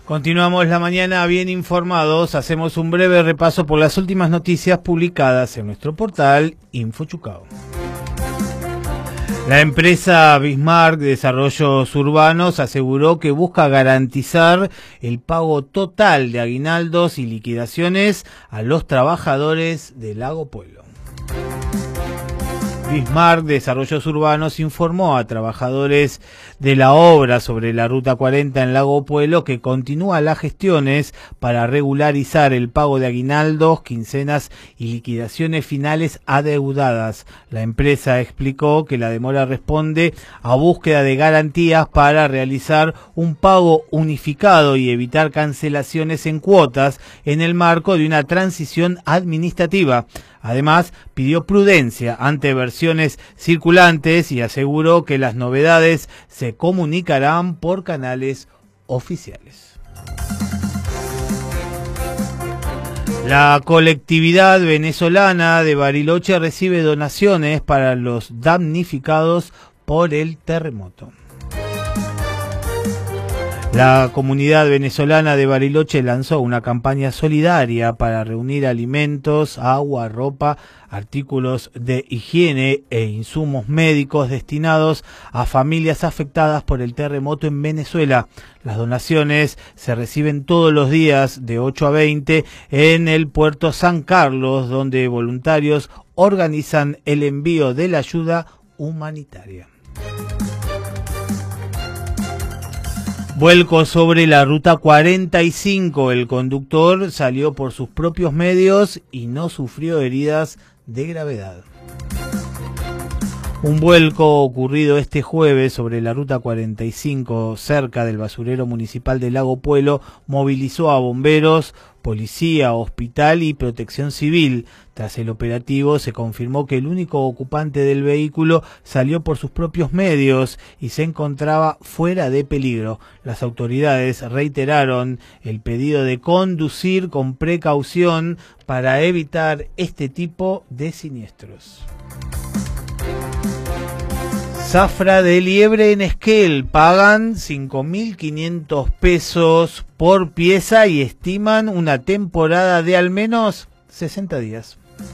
Continuamos la mañana bien informados, hacemos un breve repaso por las últimas noticias publicadas en nuestro portal InfoChucao. La empresa Bismarck Desarrollos Urbanos aseguró que busca garantizar el pago total de aguinaldos y liquidaciones a los trabajadores de Lago Puelo. Bismarck Desarrollos Urbanos informó a trabajadores de la obra sobre la Ruta 40 en Lago Puelo que continúa las gestiones para regularizar el pago de aguinaldos, quincenas y liquidaciones finales adeudadas. La empresa explicó que la demora responde a búsqueda de garantías para realizar un pago unificado y evitar cancelaciones en cuotas en el marco de una transición administrativa. Además, pidió prudencia ante versiones circulantes y aseguró que las novedades se comunicarán por canales oficiales. La colectividad venezolana de Bariloche recibe donaciones para los damnificados por el terremoto. La comunidad venezolana de Bariloche lanzó una campaña solidaria para reunir alimentos, agua, ropa, artículos de higiene e insumos médicos destinados a familias afectadas por el terremoto en Venezuela. Las donaciones se reciben todos los días de 8 a 20 en el puerto San Carlos, donde voluntarios organizan el envío de la ayuda humanitaria. Vuelco sobre la Ruta 45. El conductor salió por sus propios medios y no sufrió heridas de gravedad. Un vuelco ocurrido este jueves sobre la Ruta 45 cerca del basurero municipal de Lago Puelo movilizó a bomberos, policía, hospital y protección civil. Tras el operativo se confirmó que el único ocupante del vehículo salió por sus propios medios y se encontraba fuera de peligro. Las autoridades reiteraron el pedido de conducir con precaución para evitar este tipo de siniestros. Zafra de liebre en Esquel, pagan 5.500 pesos por pieza y estiman una temporada de al menos 60 días.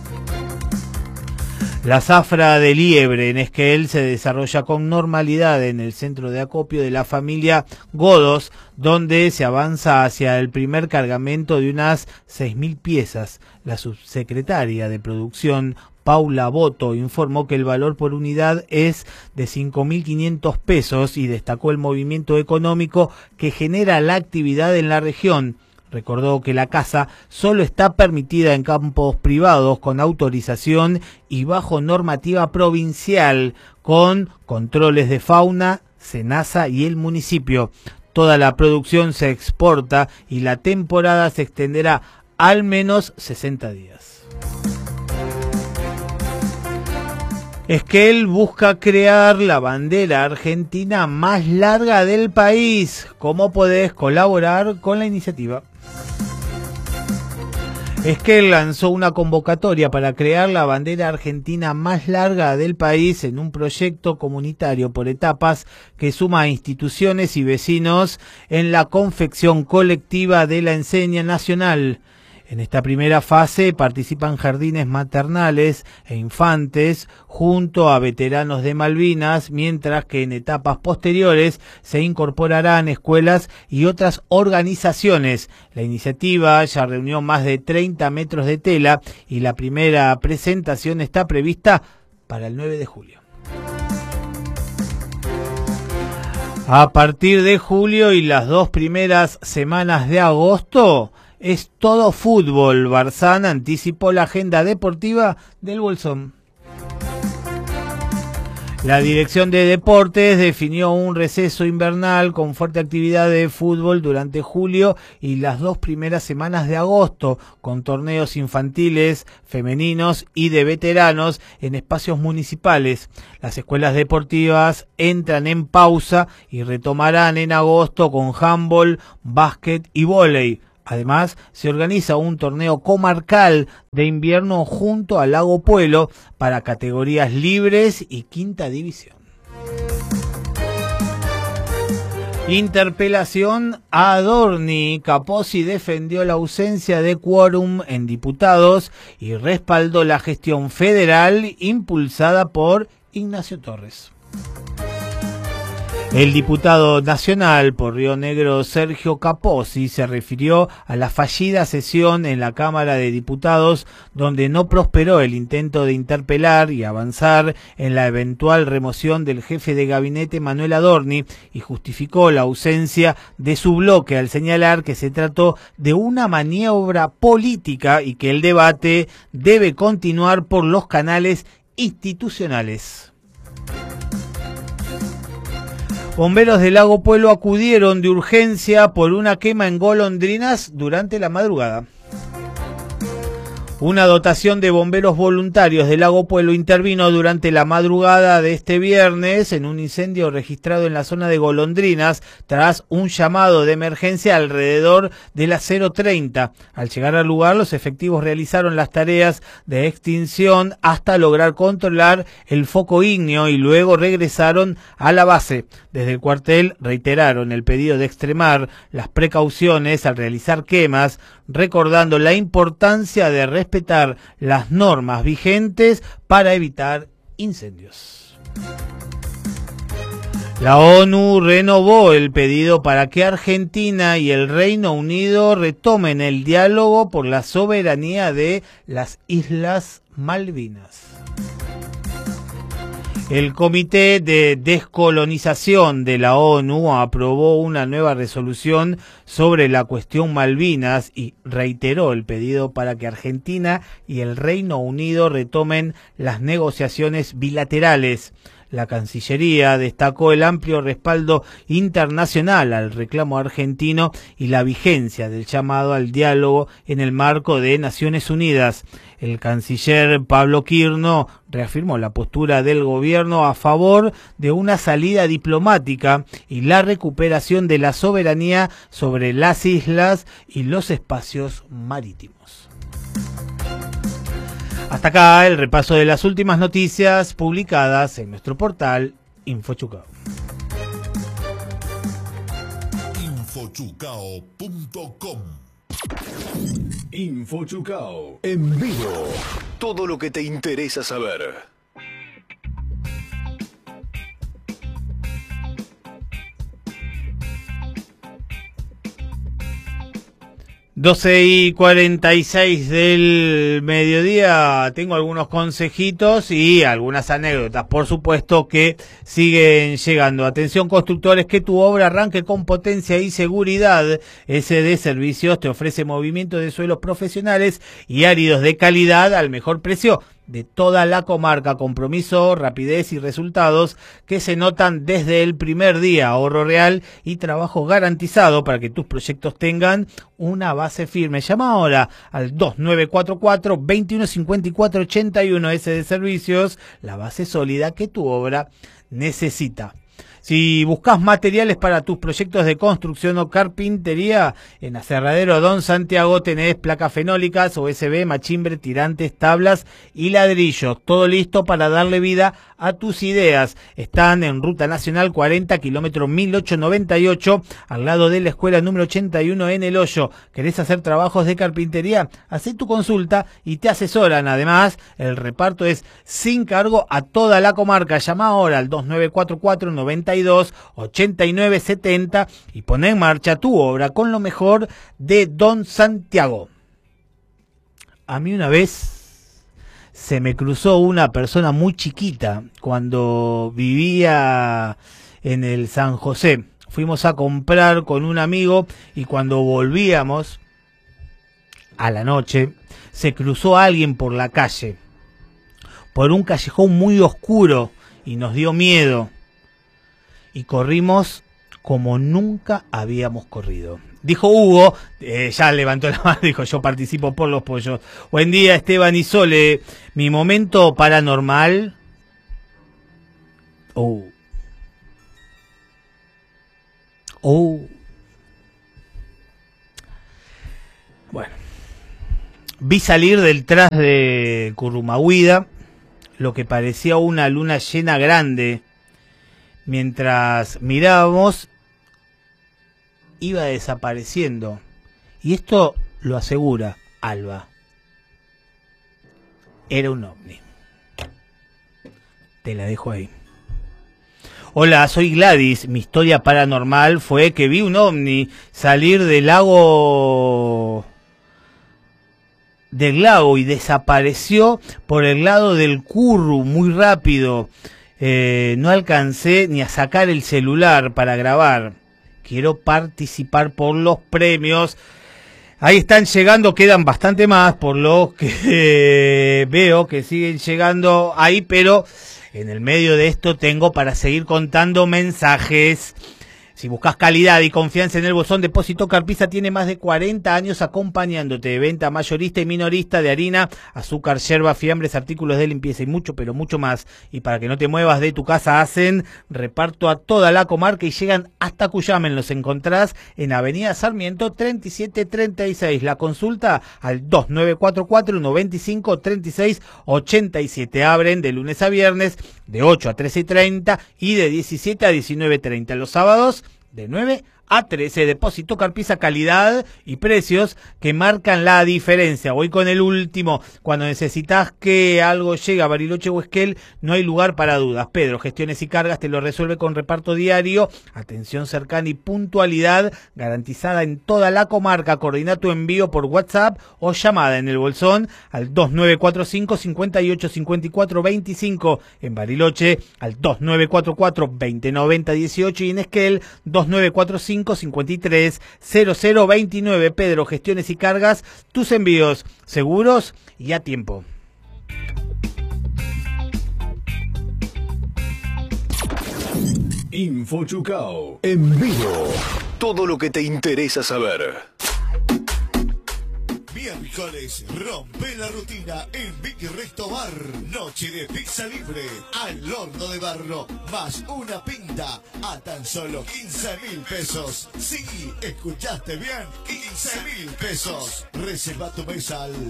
La zafra de liebre en Esquel se desarrolla con normalidad en el centro de acopio de la familia Godos, donde se avanza hacia el primer cargamento de unas 6.000 piezas. La subsecretaria de Producción, Paula Boto, informó que el valor por unidad es de 5.500 pesos y destacó el movimiento económico que genera la actividad en la región. Recordó que la caza solo está permitida en campos privados con autorización y bajo normativa provincial, con controles de fauna, SENASA y el municipio. Toda la producción se exporta y la temporada se extenderá al menos 60 días. Esquel busca crear la bandera argentina más larga del país. ¿Cómo podés colaborar con la iniciativa? Esquel lanzó una convocatoria para crear la bandera argentina más larga del país en un proyecto comunitario por etapas que suma a instituciones y vecinos en la confección colectiva de la enseña nacional. En esta primera fase participan jardines maternales e infantes junto a veteranos de Malvinas, mientras que en etapas posteriores se incorporarán escuelas y otras organizaciones. La iniciativa ya reunió más de 30 metros de tela y la primera presentación está prevista para el 9 de julio. A partir de julio y las 2 primeras semanas de agosto, es todo fútbol. Barzán anticipó la agenda deportiva del Bolsón. La Dirección de Deportes definió un receso invernal con fuerte actividad de fútbol durante julio y las 2 primeras semanas de agosto, con torneos infantiles, femeninos y de veteranos en espacios municipales. Las escuelas deportivas entran en pausa y retomarán en agosto con handball, básquet y vóley. Además, se organiza un torneo comarcal de invierno junto al Lago Puelo para categorías libres y quinta división. Interpelación a Adorni. Capozzi defendió la ausencia de quórum en diputados y respaldó la gestión federal impulsada por Ignacio Torres. El diputado nacional por Río Negro, Sergio Capozzi, se refirió a la fallida sesión en la Cámara de Diputados, donde no prosperó el intento de interpelar y avanzar en la eventual remoción del jefe de gabinete Manuel Adorni, y justificó la ausencia de su bloque al señalar que se trató de una maniobra política y que el debate debe continuar por los canales institucionales. Bomberos de Lago Puelo acudieron de urgencia por una quema en golondrinas durante la madrugada. Una dotación de bomberos voluntarios de Lago Puelo intervino durante la madrugada de este viernes en un incendio registrado en la zona de Golondrinas tras un llamado de emergencia alrededor de las 0:30. Al llegar al lugar, los efectivos realizaron las tareas de extinción hasta lograr controlar el foco ígneo y luego regresaron a la base. Desde el cuartel reiteraron el pedido de extremar las precauciones al realizar quemas, recordando la importancia de respetar las normas vigentes para evitar incendios. La ONU renovó el pedido para que Argentina y el Reino Unido retomen el diálogo por la soberanía de las Islas Malvinas. El Comité de Descolonización de la ONU aprobó una nueva resolución sobre la cuestión Malvinas y reiteró el pedido para que Argentina y el Reino Unido retomen las negociaciones bilaterales. La Cancillería destacó el amplio respaldo internacional al reclamo argentino y la vigencia del llamado al diálogo en el marco de Naciones Unidas. El canciller Pablo Quirno reafirmó la postura del gobierno a favor de una salida diplomática y la recuperación de la soberanía sobre las islas y los espacios marítimos. Hasta acá el repaso de las últimas noticias publicadas en nuestro portal Infochucao. Infochucao.com. Infochucao en vivo. Todo lo que te interesa saber. 12:46 del mediodía. Tengo algunos consejitos y algunas anécdotas, por supuesto, que siguen llegando. Atención, constructores, que tu obra arranque con potencia y seguridad. SD Servicios te ofrece movimiento de suelos profesionales y áridos de calidad al mejor precio de toda la comarca. Compromiso, rapidez y resultados que se notan desde el primer día. Ahorro real y trabajo garantizado para que tus proyectos tengan una base firme. Llama ahora al 2944-2154-81. SD Servicios, la base sólida que tu obra necesita. Si buscas materiales para tus proyectos de construcción o carpintería, en Aserradero Don Santiago tenés placas fenólicas, USB, machimbre, tirantes, tablas y ladrillos. Todo listo para darle vida a tus ideas. Están en Ruta Nacional 40, kilómetro 1898, al lado de la escuela número 81 en El Hoyo. ¿Querés hacer trabajos de carpintería? Hacé tu consulta y te asesoran. Además, el reparto es sin cargo a toda la comarca. Llama ahora al 2944-92-8970 y pon en marcha tu obra con lo mejor de Don Santiago. A mí una vez se me cruzó una persona muy chiquita cuando vivía en el San José. Fuimos a comprar con un amigo y cuando volvíamos a la noche se cruzó alguien por la calle, por un callejón muy oscuro, y nos dio miedo y corrimos como nunca habíamos corrido. Dijo Hugo, ya levantó la mano, dijo: yo participo por los pollos. Buen día, Esteban y Sole. Mi momento paranormal. Bueno, vi salir detrás de Currumahuida lo que parecía una luna llena grande. Mientras mirábamos, iba desapareciendo. Y esto lo asegura Alba. Era un ovni. Te la dejo ahí. Hola, soy Gladys. Mi historia paranormal fue que vi un ovni salir del lago y desapareció por el lado del Curru muy rápido. No alcancé ni a sacar el celular para grabar. Quiero participar por los premios. Ahí están llegando, quedan bastante más por lo que veo que siguen llegando ahí, pero en el medio de esto tengo para seguir contando mensajes. Si buscas calidad y confianza en el Bolsón, Depósito Carpisa tiene más de 40 años acompañándote de venta mayorista y minorista de harina, azúcar, yerba, fiambres, artículos de limpieza y mucho, pero mucho más. Y para que no te muevas de tu casa, hacen reparto a toda la comarca y llegan hasta Cuyamen. Los encontrás en Avenida Sarmiento 3736. La consulta al 2944-125-3687. Abren de lunes a viernes de 8 a 13:30 y de 17 a 19:30. Los sábados de 9 a 13. Depósito Carpisa, calidad y precios que marcan la diferencia. Voy con el último. Cuando necesitas que algo llegue a Bariloche o Esquel, no hay lugar para dudas. Pedro Gestiones y Cargas te lo resuelve con reparto diario, atención cercana y puntualidad garantizada en toda la comarca. Coordina tu envío por WhatsApp o llamada en el Bolsón al 2945 58 54 25. En Bariloche al 2944 2090 18 y en Esquel 2945 53 00 29. Pedro Gestiones y Cargas, tus envíos seguros y a tiempo. Info Chucao en vivo. Todo lo que te interesa saber. Miércoles, rompe la rutina en Vicky Resto Bar. Noche de pizza libre al horno de barro, más una pinta a tan solo 15.000 pesos. Sí, escuchaste bien, 15.000 pesos. Reserva tu mesa al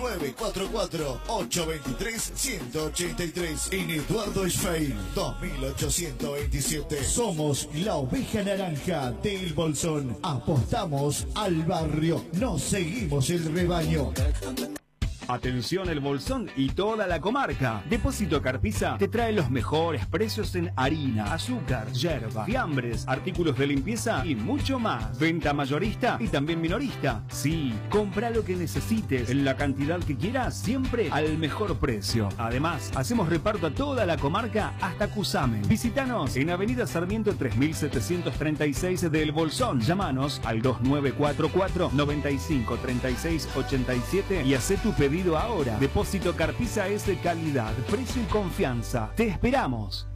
2944-823-183 en Eduardo Schwein, 2827. Somos la oveja naranja del Bolsón. Apostamos al barrio, nos seguimos el rebaño. Atención el Bolsón y toda la comarca. Depósito Carpisa te trae los mejores precios en harina, azúcar, yerba, fiambres, artículos de limpieza y mucho más. Venta mayorista y también minorista. Sí, compra lo que necesites en la cantidad que quieras, siempre al mejor precio. Además, hacemos reparto a toda la comarca hasta Cusamen. Visítanos en Avenida Sarmiento 3736 del Bolsón. Llámanos al 2944 95 36 87 y hacé tu pedido ahora. Depósito Carpisa es de calidad, precio y confianza. Te esperamos.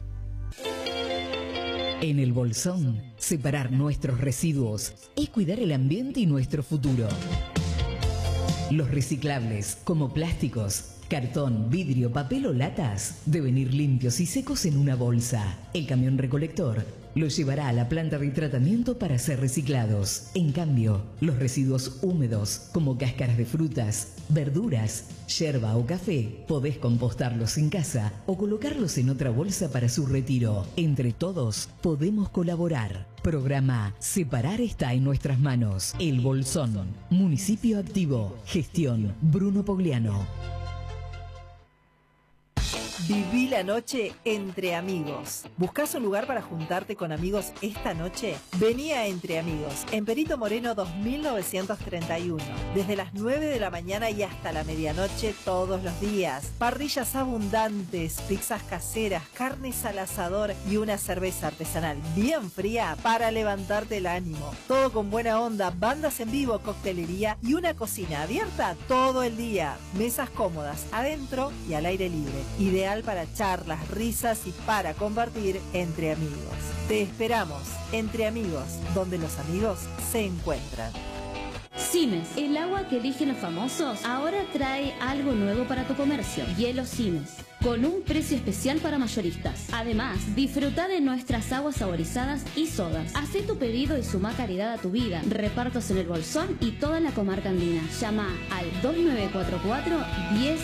En el Bolsón, separar nuestros residuos es cuidar el ambiente y nuestro futuro. Los reciclables, como plásticos, cartón, vidrio, papel o latas, deben ir limpios y secos en una bolsa. El camión recolector los llevará a la planta de tratamiento para ser reciclados. En cambio, los residuos húmedos, como cáscaras de frutas, verduras, yerba o café, podés compostarlos en casa o colocarlos en otra bolsa para su retiro. Entre todos, podemos colaborar. Programa Separar está en nuestras manos. El Bolsón, municipio activo. Gestión Bruno Pogliano. Viví la noche entre amigos. ¿Buscás un lugar para juntarte con amigos esta noche? Vení a Entre Amigos, en Perito Moreno 2931. Desde las 9 de la mañana y hasta la medianoche todos los días. Parrillas abundantes, pizzas caseras, carnes al asador y una cerveza artesanal bien fría para levantarte el ánimo. Todo con buena onda, bandas en vivo, coctelería y una cocina abierta todo el día. Mesas cómodas, adentro y al aire libre. Ideal para charlas, risas y para compartir entre amigos. Te esperamos, Entre Amigos, donde los amigos se encuentran. Simes, el agua que eligen los famosos, ahora trae algo nuevo para tu comercio. Hielo Simes, con un precio especial para mayoristas. Además, disfruta de nuestras aguas saborizadas y sodas. Hacé tu pedido y suma calidad a tu vida. Repartos en el Bolsón y toda la comarca andina. Llama al 2944 10